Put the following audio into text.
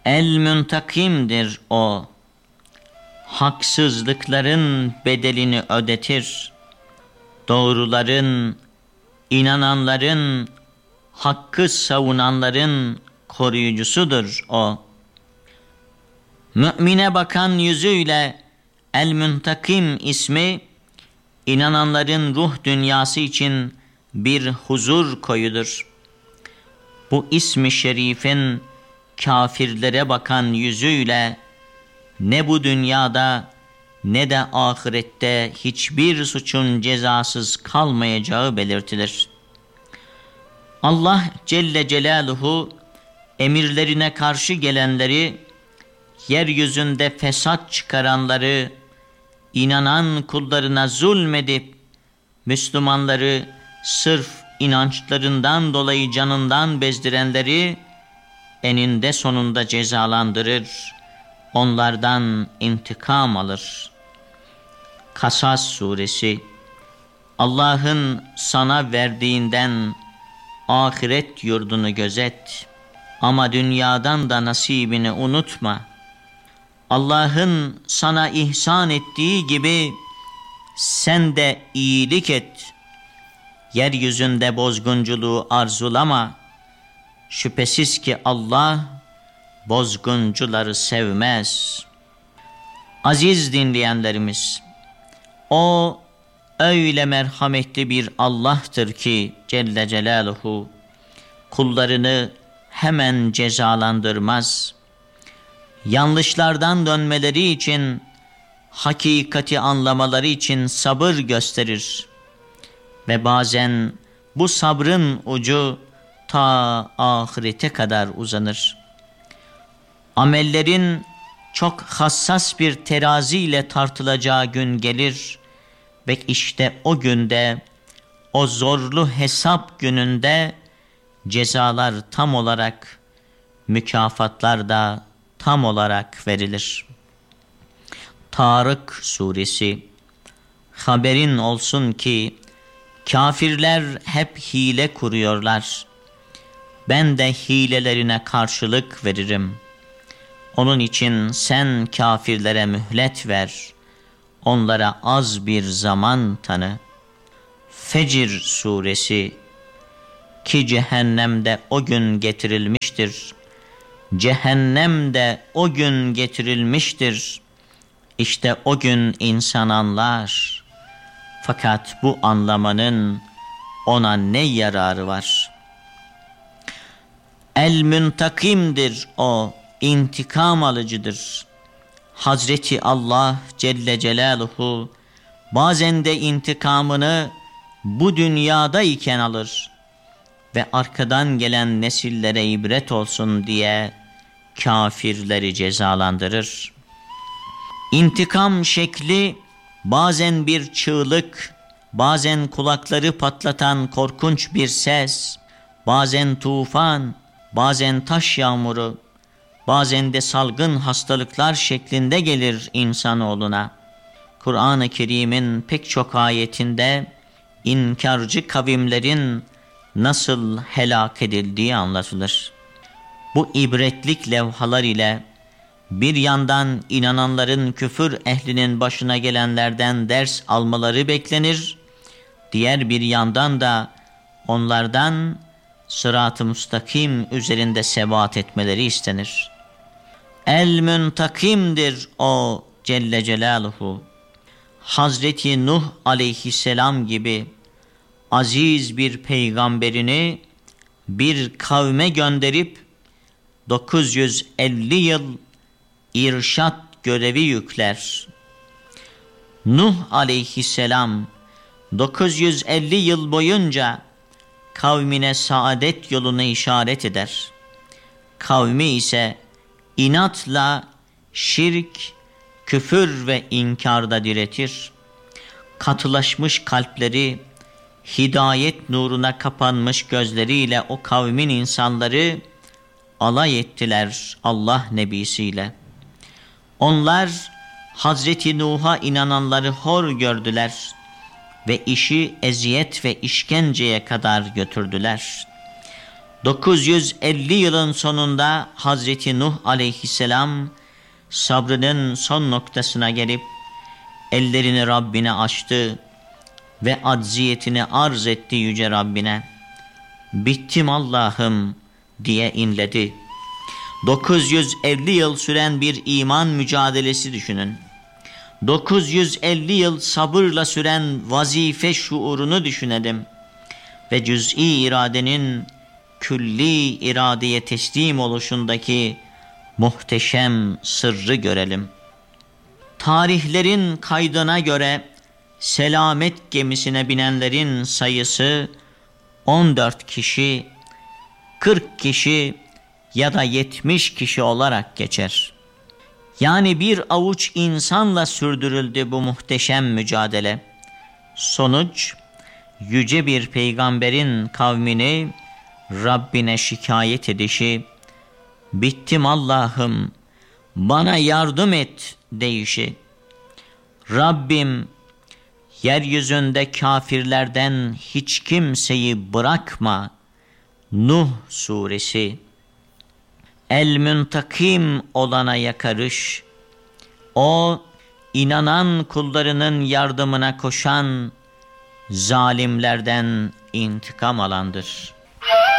El-Müntakim'dir o. Haksızlıkların bedelini ödetir. Doğruların, inananların, hakkı savunanların koruyucusudur o. Mümine bakan yüzüyle El-Müntakim ismi, inananların ruh dünyası için bir huzur koyudur. Bu ismi şerifin kafirlere bakan yüzüyle ne bu dünyada ne de ahirette hiçbir suçun cezasız kalmayacağı belirtilir. Allah Celle Celaluhu emirlerine karşı gelenleri, yeryüzünde fesat çıkaranları, inanan kullarına zulmedip Müslümanları sırf inançlarından dolayı canından bezdirenleri eninde sonunda cezalandırır, onlardan intikam alır. Kasas suresi. Allah'ın sana verdiğinden ahiret yurdunu gözet ama dünyadan da nasibini unutma. Allah'ın sana ihsan ettiği gibi sen de iyilik et. Yeryüzünde bozgunculuğu arzulama. Şüphesiz ki Allah bozguncuları sevmez. Aziz dinleyenlerimiz, o öyle merhametli bir Allah'tır ki Celle Celaluhu kullarını hemen cezalandırmaz. Yanlışlardan dönmeleri için, hakikati anlamaları için sabır gösterir. Ve bazen bu sabrın ucu ta ahirete kadar uzanır. Amellerin çok hassas bir teraziyle tartılacağı gün gelir ve işte o günde, o zorlu hesap gününde cezalar tam olarak, mükafatlar da tam olarak verilir. Tarık suresi. Haberin olsun ki kafirler hep hile kuruyorlar. Ben de hilelerine karşılık veririm. Onun için sen kafirlere mühlet ver. Onlara az bir zaman tanı. Fecr suresi. Ki cehennemde o gün getirilmiştir. Cehennem de o gün getirilmiştir. İşte o gün insan anlar. Fakat bu anlamanın ona ne yararı var? El-Müntakim'dir o, intikam alıcıdır. Hazreti Allah Celle Celaluhu bazen de intikamını bu dünyada iken alır ve arkadan gelen nesillere ibret olsun diye kafirleri cezalandırır. İntikam şekli bazen bir çığlık, bazen kulakları patlatan korkunç bir ses, bazen tufan, bazen taş yağmuru, bazen de salgın hastalıklar şeklinde gelir insanoğluna. Kur'an-ı Kerim'in pek çok ayetinde inkarcı kavimlerin nasıl helak edildiği anlatılır. Bu ibretlik levhalar ile bir yandan inananların küfür ehlinin başına gelenlerden ders almaları beklenir, diğer bir yandan da onlardan sırat-ı müstakim üzerinde sebat etmeleri istenir. El-Müntakim'dir o Celle Celaluhu. Hazreti Nuh aleyhisselam gibi aziz bir peygamberini bir kavme gönderip 950 yıl irşat görevi yükler. Nuh aleyhisselam 950 yıl boyunca kavmine saadet yolunu işaret eder. Kavmi ise inatla şirk, küfür ve inkarda diretir. Katılaşmış kalpleri, hidayet nuruna kapanmış gözleriyle o kavmin insanları alay ettiler Allah nebisiyle. Onlar Hazreti Nuh'a inananları hor gördüler ve işi eziyet ve işkenceye kadar götürdüler. 950 yılın sonunda Hazreti Nuh aleyhisselam sabrının son noktasına gelip ellerini Rabbine açtı ve acziyetini arz etti yüce Rabbine. Bittim Allah'ım diye inledi. 950 yıl süren bir iman mücadelesi düşünün. 950 yıl sabırla süren vazife şuurunu düşünelim ve cüz'i iradenin külli iradeye teslim oluşundaki muhteşem sırrı görelim. Tarihlerin kaydına göre selamet gemisine binenlerin sayısı 14 kişi, 40 kişi ya da 70 kişi olarak geçer. Yani bir avuç insanla sürdürüldü bu muhteşem mücadele. Sonuç, yüce bir peygamberin kavmini Rabbine şikayet edişi, bittim Allah'ım bana yardım et deyişi. Rabbim yeryüzünde kafirlerden hiç kimseyi bırakma. Nuh suresi. El-Müntakim olana yakarış. O inanan kullarının yardımına koşan zalimlerden intikam alandır.